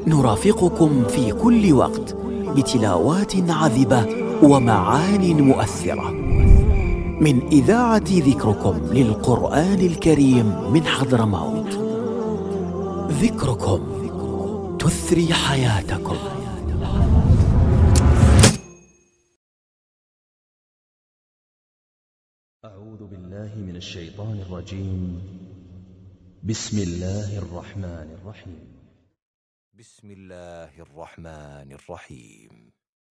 نرافقكم في كل وقت بتلاوات عذبة ومعان مؤثرة من إذاعة ذكركم للقرآن الكريم من حضرموت. ذكركم تثري حياتكم. أعوذ بالله من الشيطان الرجيم. بسم الله الرحمن الرحيم. بسم الله الرحمن الرحيم.